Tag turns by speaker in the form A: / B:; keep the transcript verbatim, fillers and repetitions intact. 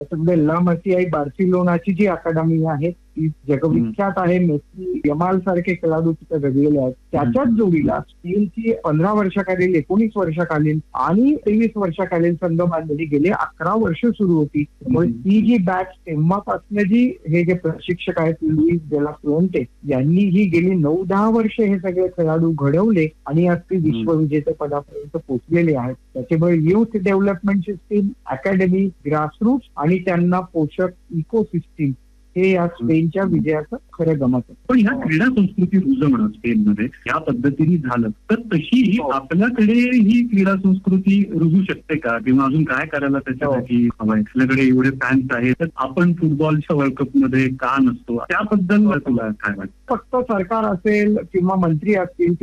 A: सध्या ला मसियाई बार्सिलोनाची जी अकादमी आहे ती जगविख्यात आहे. मेसी, यमाल सारखे खेळाडू तिथे जगलेले आहेत. त्याच्याच जोडीला स्पेनची पंधरा वर्षाखालील, एकोणीस वर्षाखालील आणि तेवीस वर्षाखालील संघ बांधणी गेले अकरा वर्ष सुरू होती. त्यामुळे ती जी बॅच तेव्हापासून जी हे जे प्रशिक्षक आहेत लुईस दे ला फ्युएंटे यांनी ही गेली नऊ दहा वर्ष हे सगळे खेळाडू घडवले आणि आज ती विश्वविजेते पदापर्यंत पोहोचलेले आहेत. त्याच्यामुळे youth development system, academy, grassroots आणि त्यांना पोषक इकोसिस्टीम हे या स्पेनच्या विजयाचं खरं गमत आहे.
B: पण ह्या क्रीडा संस्कृती रुजवणं स्पेनमध्ये या पद्धतीने झालं तर तशी आपल्याकडे ही क्रीडा संस्कृती रुजू शकते का, किंवा अजून काय करायला त्याच्यासाठी हवंय? आपल्याकडे एवढे फॅन्स आहेत तर आपण फुटबॉलच्या वर्ल्ड कप मध्ये का नसतो? त्याबद्दल तुला काय वाटतं?
A: फक्त सरकार असेल किंवा मंत्री असतील